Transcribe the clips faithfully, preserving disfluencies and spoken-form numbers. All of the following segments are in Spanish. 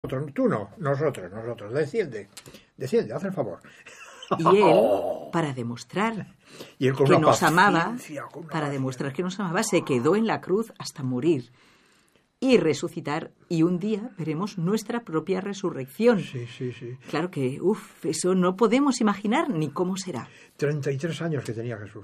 Tú no, nosotros, nosotros. Desciende, desciende, haz el favor. Y él, para demostrar y él con que una nos amaba, con una para paciencia. demostrar que nos amaba, se quedó en la cruz hasta morir y resucitar, y un día veremos nuestra propia resurrección. Sí, sí, sí. Claro que, uff, eso no podemos imaginar ni cómo será. treinta y tres años que tenía Jesús.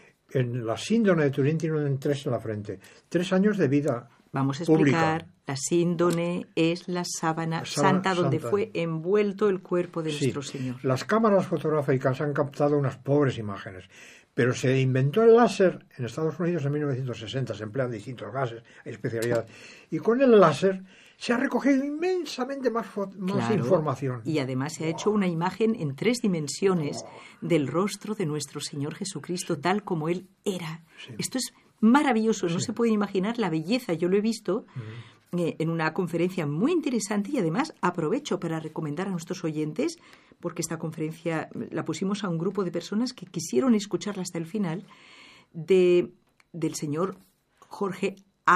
En la síndrome de Turín tiene un tres en la frente. Tres años de vida Vamos a explicar, pública. la síndone es la sábana, La sábana santa donde santa. fue envuelto el cuerpo de Sí, nuestro Señor. las cámaras fotográficas han captado unas pobres imágenes, pero se inventó el láser en Estados Unidos en mil novecientos sesenta, se emplean distintos gases, hay especialidad, y con el láser se ha recogido inmensamente más, más Claro, información. y además se ha hecho una imagen en tres dimensiones del rostro de nuestro Señor Jesucristo tal como Él era. Sí. Esto es maravilloso, no Sí. se puede imaginar la belleza. Yo lo he visto uh-huh. eh, en una conferencia muy interesante, y además aprovecho para recomendar a nuestros oyentes, porque esta conferencia la pusimos a un grupo de personas que quisieron escucharla hasta el final, de, del señor Jorge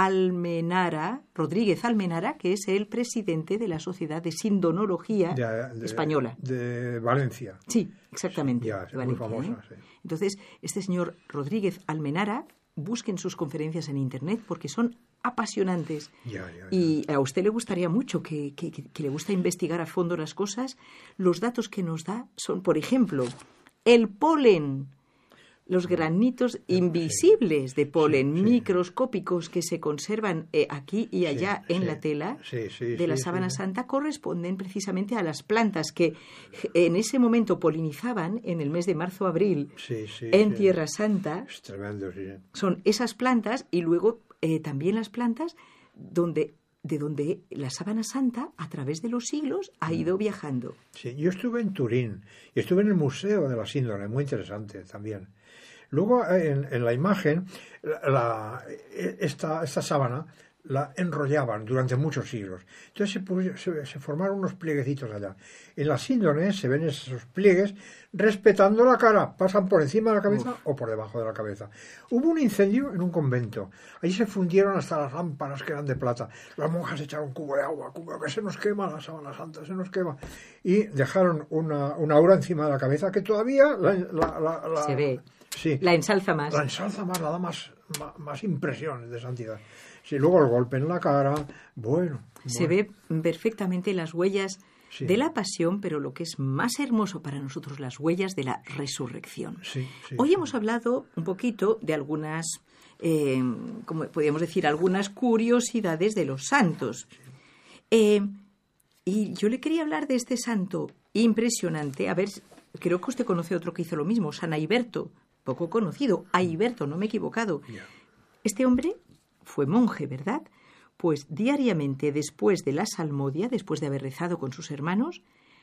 Almenara, Rodríguez Almenara, que es el presidente de la Sociedad de Sindonología de, de, Española. De Valencia. Sí, exactamente. Sí, ya, de Valencia, muy famosa, ¿eh? sí. Entonces, este señor Rodríguez Almenara, busquen sus conferencias en Internet porque son apasionantes. Ya, ya, ya. Y a usted le gustaría mucho, que, que, que le gusta investigar a fondo las cosas. Los datos que nos da son, por ejemplo, el polen, los granitos invisibles de polen, sí, sí. microscópicos que se conservan eh, aquí y allá sí, en sí. la tela sí, sí, de la sí, sábana sí. santa, corresponden precisamente a las plantas que en ese momento polinizaban en el mes de marzo-abril sí, sí, en sí. Tierra Santa. Es tremendo, sí. Son esas plantas, y luego eh, también las plantas donde de donde la sábana santa, a través de los siglos, ha ido viajando. Sí, yo estuve en Turín y estuve en el Museo de la Síndrome, muy interesante también. Luego, en, en la imagen, la, la, esta, esta sábana la enrollaban durante muchos siglos. Entonces se, se, se formaron unos plieguecitos allá. En la síndrome se ven esos pliegues respetando la cara, pasan por encima de la cabeza Uf. o por debajo de la cabeza. Hubo un incendio en un convento. Ahí se fundieron hasta las lámparas que eran de plata. Las monjas echaron cubo de agua, cubo que se nos quema la sábana santa, se nos quema. Y dejaron una, una aura encima de la cabeza que todavía la, la, la, la, se ve. Sí, la ensalza más. La ensalza más, la da más, más, más impresiones de santidad. Sí, luego el golpe en la cara, bueno. Se bueno. ve perfectamente las huellas sí. de la pasión, pero lo que es más hermoso para nosotros, las huellas de la resurrección. Sí, sí, Hoy sí. hemos hablado un poquito de algunas, eh, como podríamos decir, algunas curiosidades de los santos. Sí. Eh, y yo le quería hablar de este santo impresionante. A ver, creo que usted conoce otro que hizo lo mismo, San Aiberto, poco conocido. Aiberto, no me he equivocado. Yeah. Este hombre fue monje, ¿verdad? Pues diariamente, después de la salmodia, después de haber rezado con sus hermanos,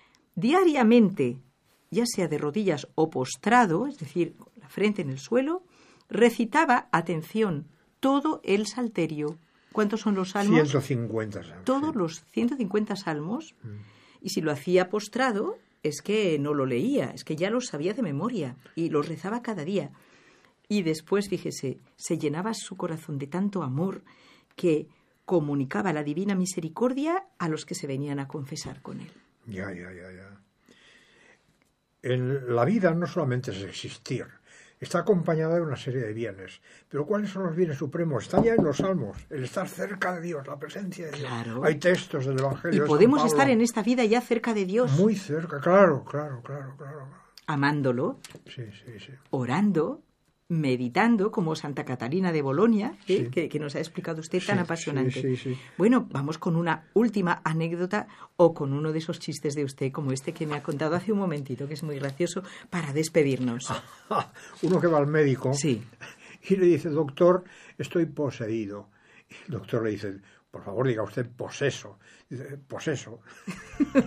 diariamente, ya sea de rodillas o postrado, es decir, con la frente en el suelo, recitaba, atención, todo el salterio. ¿Cuántos son los salmos? ciento cincuenta salmos. Todos sí. los ciento cincuenta salmos. Mm. Y si lo hacía postrado, es que no lo leía, es que ya los sabía de memoria y los rezaba cada día. Y después, fíjese, se llenaba su corazón de tanto amor que comunicaba la divina misericordia a los que se venían a confesar con él. Ya, ya, ya, ya. En la vida no solamente es existir, está acompañada de una serie de bienes. Pero ¿cuáles son los bienes supremos? Están ya en los salmos, el estar cerca de Dios, la presencia de Dios. Claro. Hay textos del Evangelio. Y podemos de San Pablo, estar en esta vida ya cerca de Dios. Muy cerca, claro, claro, claro, claro. Amándolo, Sí, sí, sí. orando, meditando, como Santa Catalina de Bolonia, ¿eh? Sí. que, que nos ha explicado usted tan Sí, apasionante. sí, sí, sí. Bueno, vamos con una última anécdota o con uno de esos chistes de usted, como este que me ha contado hace un momentito, que es muy gracioso, para despedirnos. Uno que va al médico Sí. y le dice, doctor, estoy poseído. Y el doctor le dice, por favor, diga usted poseso. Dice, poseso.